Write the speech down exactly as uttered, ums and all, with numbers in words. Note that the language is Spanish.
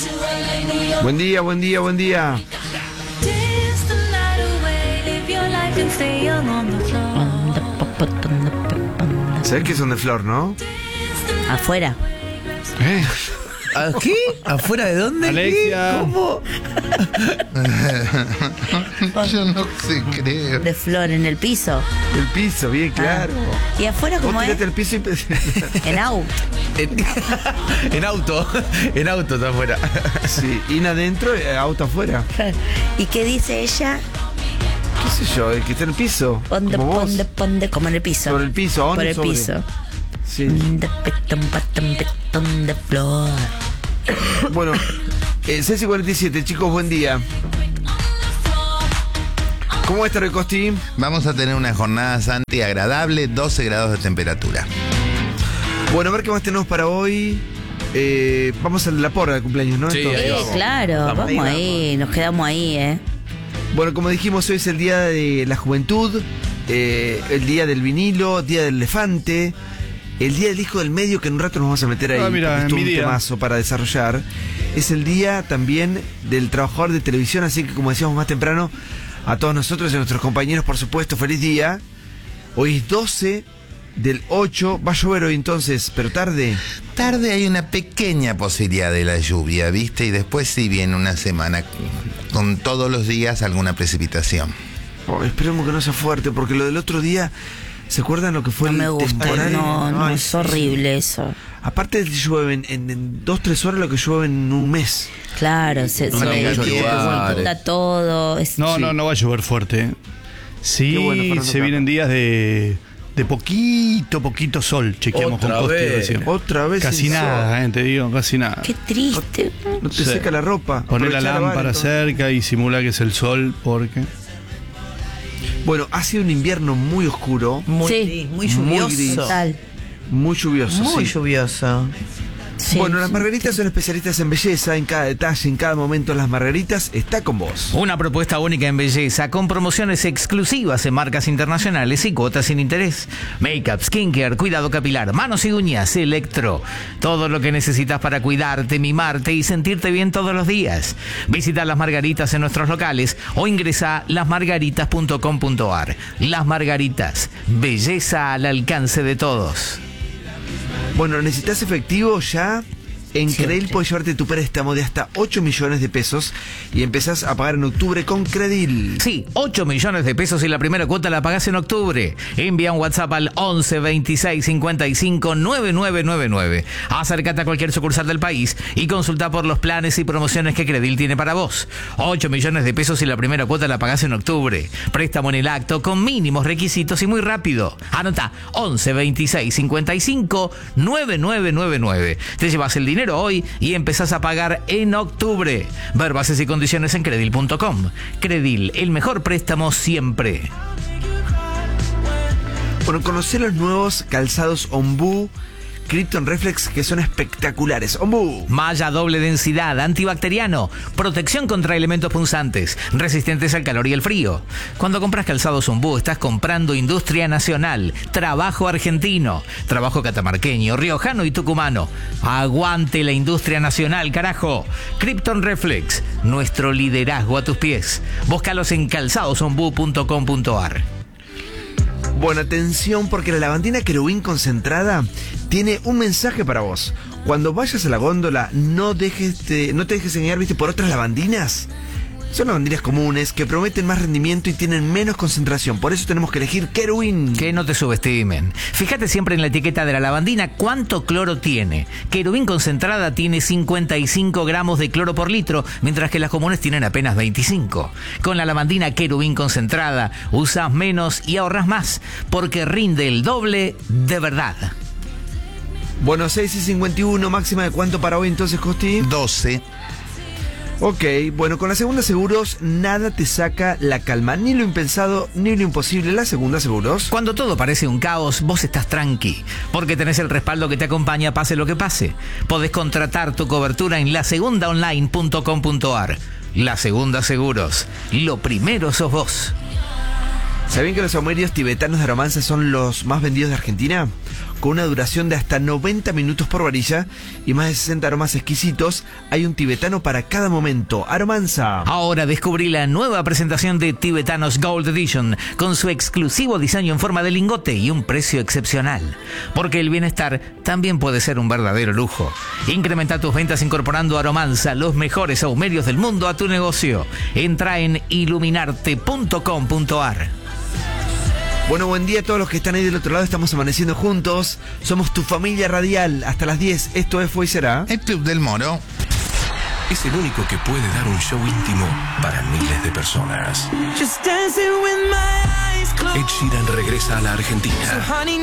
Buen día, buen día, buen día. ¿Sabés que son de Flor, no? Afuera. ¿Eh? ¿A qué? ¿Afuera de dónde? Alexia. ¿Qué? ¿Cómo? Yo no sé, creo. De Flor en el piso. El piso, bien claro. Ah. ¿Y afuera Vos cómo es? tirate el piso y... En auto. En, en auto. En auto está afuera. Sí, in adentro, eh, auto afuera. ¿Y qué dice ella? ¿Qué sé yo? El que está en el piso. Ponde, como vos. ponde, ponde, como en el piso. Sobre el piso, ¿on Por el sobre? piso. Sí. De petón, patón, petón de Flor. Bueno, eh, seis y cuarenta y siete, chicos, buen día. ¿Cómo va a estar el Costi? Vamos a tener una jornada santi agradable, doce grados de temperatura. Bueno, a ver qué más tenemos para hoy. Eh, vamos a la porra del cumpleaños, ¿no? Sí, Entonces, ahí Eh, vamos. claro, Vamos, vamos, ahí ahí, nos quedamos ahí, ¿eh? bueno, como dijimos, hoy es el día de la juventud, eh, el día del vinilo, día del elefante, el día del hijo del medio, que en un rato nos vamos a meter ahí, Ah, mira, porque es en todo mi un día. temazo para desarrollar. Es el día también del trabajador de televisión, así que como decíamos más temprano, a todos nosotros y a nuestros compañeros, por supuesto, feliz día. Hoy es doce del ocho, va a llover hoy entonces, pero tarde. Tarde hay una pequeña posibilidad de la lluvia, ¿viste? Y después sí viene una semana con todos los días alguna precipitación. Oh, esperemos que no sea fuerte, porque lo del otro día, ¿se acuerdan lo que fue No el me gusta, temporal? no, no, Ay, es horrible eso. Aparte llueve en, en, en dos, tres horas lo que llueve en un mes. Claro, se, No se me le digas lugares. inunda todo. Es, No, Sí. no, no va a llover fuerte. ¿eh? Sí, Qué bueno, Fernando se Capa. vienen días de, de poquito, poquito sol. Chequeamos Otra con Costi vez. recién. Otra vez Casi sin nada, sol. eh, te digo, casi nada. Qué triste. No te Sí. seca la ropa. Poner la Aprovechá lavar, lámpara entonces. cerca y simula que es el sol, porque... Bueno, ha sido un invierno muy oscuro, Muy, Sí. gris, muy Muy lluvioso. gris. Total. muy lluvioso. Muy sí. lluvioso. Sí, Bueno, las sí. margaritas son especialistas en belleza, en cada detalle, en cada momento. Las margaritas está con vos. Una propuesta única en belleza, con promociones exclusivas en marcas internacionales y cuotas sin interés. Make-up, skincare, cuidado capilar, manos y uñas, electro. Todo lo que necesitas para cuidarte, mimarte y sentirte bien todos los días. Visita Las Margaritas en nuestros locales o ingresa a las margaritas punto com punto a r. Las Margaritas, belleza al alcance de todos. Bueno, ¿necesitas efectivo ya? En Siempre. Credil puedes llevarte tu préstamo de hasta ocho millones de pesos y empezás a pagar en octubre con Credil. Sí, ocho millones de pesos y la primera cuota la pagás en octubre. Envía un WhatsApp al once veintiséis cincuenta y cinco noventa y nueve noventa y nueve. Acércate a cualquier sucursal del país y consulta por los planes y promociones que Credil tiene para vos. ocho millones de pesos y la primera cuota la pagás en octubre. Préstamo en el acto con mínimos requisitos y muy rápido. Anota once veintiséis cincuenta y cinco noventa y nueve noventa y nueve. Te llevas el dinero hoy y empezás a pagar en octubre. Ver bases y condiciones en credil punto com. Credil, el mejor préstamo siempre. Bueno, conocer los nuevos calzados Ombú Krypton Reflex que son espectaculares. Ombú. Malla doble densidad, antibacteriano, protección contra elementos punzantes, resistentes al calor y el frío. Cuando compras calzados Ombú, estás comprando industria nacional, trabajo argentino, trabajo catamarqueño, riojano y tucumano. Aguante la industria nacional, carajo. Krypton Reflex, nuestro liderazgo a tus pies. Búscalos en calzados ombú punto com punto a r. Bueno, atención porque la lavandina querubín concentrada tiene un mensaje para vos. Cuando vayas a la góndola, no dejes de- no te dejes engañar, ¿viste? Por otras lavandinas. Son lavandinas comunes que prometen más rendimiento y tienen menos concentración. Por eso tenemos que elegir querubín. Que no te subestimen. Fíjate siempre en la etiqueta de la lavandina cuánto cloro tiene. Querubín concentrada tiene cincuenta y cinco gramos de cloro por litro, mientras que las comunes tienen apenas veinticinco. Con la lavandina Querubín concentrada, usas menos y ahorras más, porque rinde el doble de verdad. Bueno, seis y cincuenta y uno, máxima de cuánto para hoy entonces, Costi. doce. Ok, bueno, con la segunda seguros, nada te saca la calma, ni lo impensado, ni lo imposible. La segunda seguros. Cuando todo parece un caos, vos estás tranqui, porque tenés el respaldo que te acompaña pase lo que pase. Podés contratar tu cobertura en la segunda online punto com punto a r. La Segunda Seguros. Lo primero sos vos. ¿Sabían que los saumerios tibetanos de romances son los más vendidos de Argentina? con una duración de hasta noventa minutos por varilla y más de sesenta aromas exquisitos. Hay un tibetano para cada momento. Aromanza. Ahora descubrí la nueva presentación de Tibetanos Gold Edition con su exclusivo diseño en forma de lingote y un precio excepcional. Porque el bienestar también puede ser un verdadero lujo. Incrementa tus ventas incorporando Aromanza, los mejores sahumerios del mundo, a tu negocio. Entra en iluminarte punto com punto ar. Bueno, buen día a todos los que están ahí del otro lado. Estamos amaneciendo juntos. Somos tu familia radial. Hasta las diez. Esto es Fue y Será. El Club del Moro. Es el único que puede dar un show íntimo para miles de personas. Ed Sheeran regresa a la Argentina.